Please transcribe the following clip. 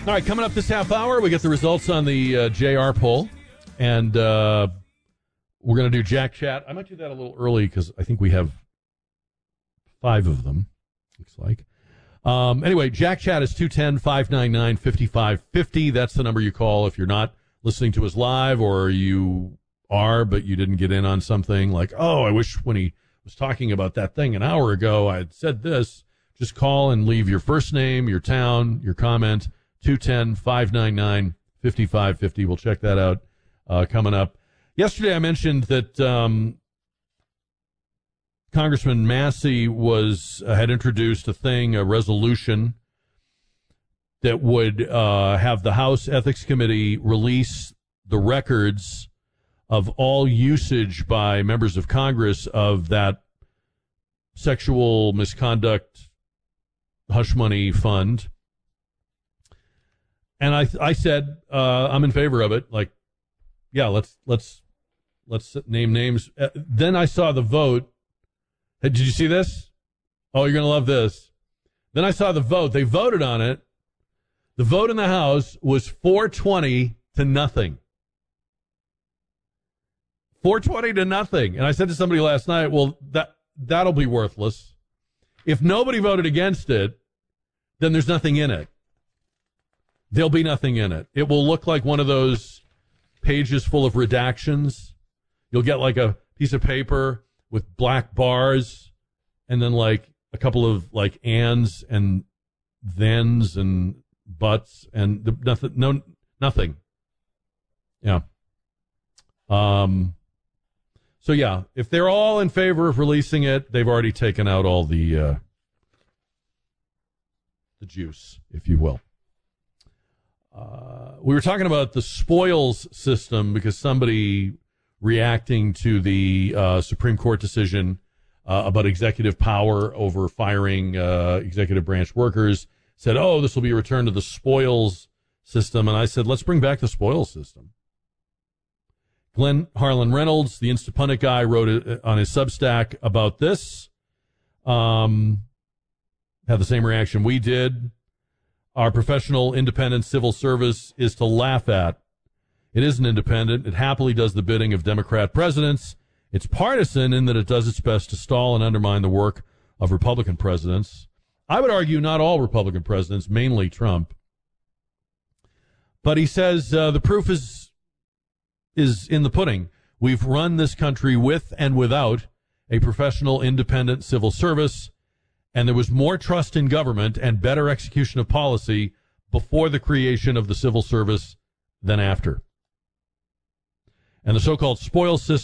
All right, coming up this half hour, we get the results on the JR poll, and we're going to do Jack Chat. I might do that a little early because I think we have 5 of them, looks like. Anyway, Jack Chat is 210-599-5550. That's the number you call if you're not listening to us live, or you are, but you didn't get in on something like, oh, I wish when he was talking about that thing an hour ago, I had said this. Just call and leave your first name, your town, your comment, 210-599-5550. We'll check that out coming up. Yesterday I mentioned that Congressman Massey had introduced a resolution that would have the House Ethics Committee release the records of all usage by members of Congress of that sexual misconduct hush money fund. And I said I'm in favor of it. Like, yeah, let's name names. Then I saw the vote. Hey, did you see this? Oh, you're going to love this. Then I saw the vote. They voted on it. The vote in the House was 420 to nothing. 420 to nothing. And I said to somebody last night, well, that'll be worthless. If nobody voted against it, then there's nothing in it. There'll be nothing in it. It will look like one of those pages full of redactions. You'll get like a piece of paper with black bars and then like a couple of like ands and thens and buts and nothing. Yeah. So yeah, if they're all in favor of releasing it, they've already taken out all the juice, if you will. We were talking about the spoils system because somebody reacting to the Supreme Court decision about executive power over firing executive branch workers said, oh, this will be a return to the spoils system. And I said, let's bring back the spoils system. Glenn Harlan Reynolds, the Instapundit guy, wrote it on his Substack about this. Had the same reaction we did. Our professional, independent civil service is to laugh at. It isn't independent. It happily does the bidding of Democrat presidents. It's partisan in that it does its best to stall and undermine the work of Republican presidents. I would argue not all Republican presidents, mainly Trump. But he says the proof is in the pudding. We've run this country with and without a professional, independent civil service, and there was more trust in government and better execution of policy before the creation of the civil service than after. And the so-called spoils system